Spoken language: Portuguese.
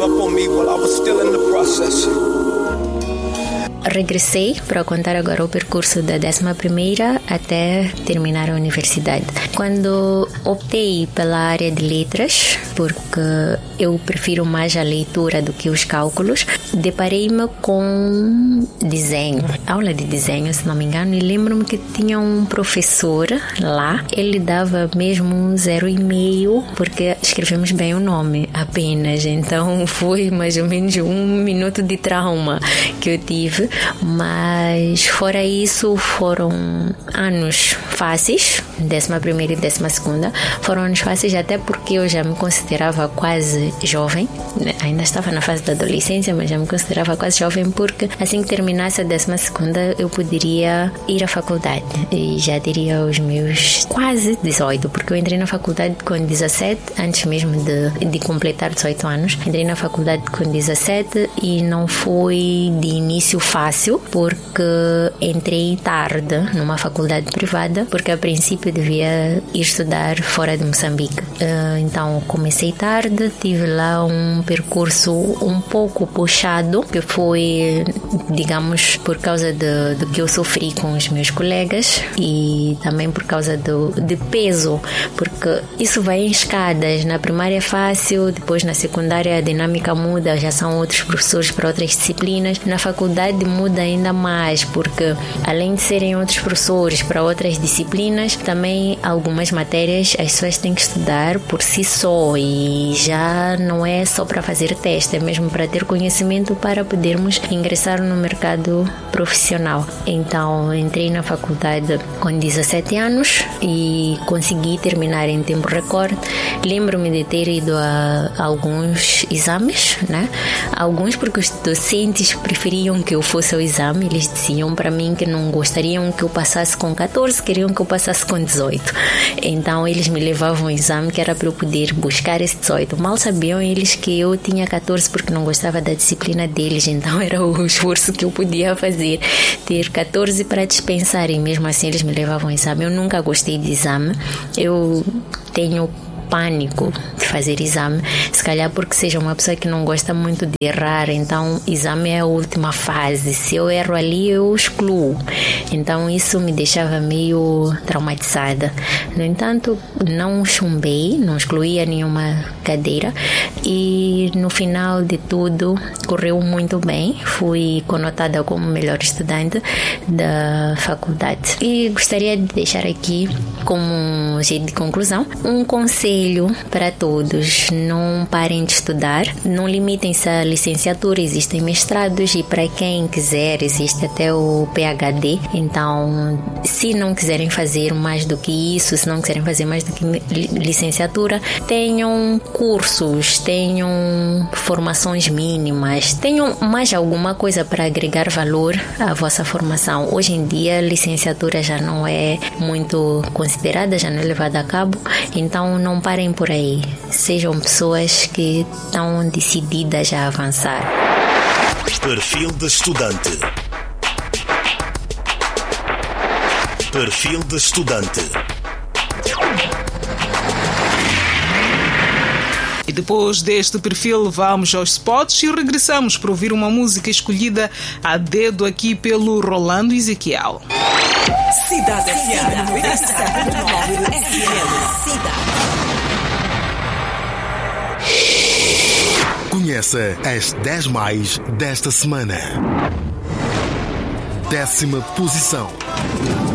gave up on me while I was still in the process. Regressei para contar agora o percurso da 11ª até terminar a universidade. Quando optei pela área de letras, porque eu prefiro mais a leitura do que os cálculos, deparei-me com desenho, aula de desenho, se não me engano, e lembro-me que tinha um professor lá, ele dava mesmo um 0,5, porque escrevemos bem o nome apenas, então foi mais ou menos 1 minuto de trauma que eu tive. Mas fora isso, foram anos fáceis, 11ª e 12ª, foram anos fáceis até porque eu já me considerava quase jovem, ainda estava na fase da adolescência, mas já me considerava quase jovem, porque assim que terminasse a 12ª eu poderia ir à faculdade e já teria os meus quase 18, porque eu entrei na faculdade com 17, antes mesmo de completar 18 anos, entrei na faculdade com 17 e não foi de início fácil, porque entrei tarde numa faculdade privada, porque a princípio devia ir estudar fora de Moçambique. Então comecei tarde, tive lá um percurso um pouco puxado, que foi, digamos, por causa do que eu sofri com os meus colegas e também por causa de peso, porque isso vai em escadas. Na primária é fácil, depois na secundária a dinâmica muda, já são outros professores para outras disciplinas. Na faculdade muda ainda mais, porque além de serem outros professores para outras disciplinas, também algumas matérias as pessoas têm que estudar por si só e já não é só para fazer teste, é mesmo para ter conhecimento para podermos ingressar no mercado profissional. Então entrei na faculdade com 17 anos e consegui terminar em tempo recorde. Lembro-me de ter ido a alguns exames, né? Alguns porque os docentes preferiam que eu fosse ao exame, eles diziam para mim que não gostariam que eu passasse com 14, queriam que eu passasse com 18. Então eles me levavam ao exame que era para eu poder buscar esse 18. Mal sabiam eles que eu tinha 14 porque não gostava da disciplina deles, então era o esforço que eu podia fazer, ter 14 para dispensar, e mesmo assim eles me levavam ao exame. Eu nunca gostei de exame, eu tenho pânico de fazer exame, se calhar porque seja uma pessoa que não gosta muito de errar, então exame é a última fase, se eu erro ali eu excluo, então isso me deixava meio traumatizada. No entanto, não chumbei, não excluía nenhuma cadeira e no final de tudo correu muito bem, fui conotada como melhor estudante da faculdade. E gostaria de deixar aqui como jeito de conclusão um conselho para todos: não parem de estudar, não limitem-se à licenciatura, existem mestrados e para quem quiser existe até o PhD. Então, se não quiserem fazer mais do que isso, se não quiserem fazer mais do que licenciatura, tenham cursos, tenham formações mínimas, tenham mais alguma coisa para agregar valor à vossa formação. Hoje em dia, a licenciatura já não é muito considerada, já não é levada a cabo, então não parem por aí, sejam pessoas que estão decididas a avançar. Perfil de estudante. Perfil de estudante. E depois deste perfil vamos aos spots e regressamos para ouvir uma música escolhida a dedo aqui pelo Rolando Ezequiel. Cidade FM. Conheça as 10 mais desta semana. 10ª posição.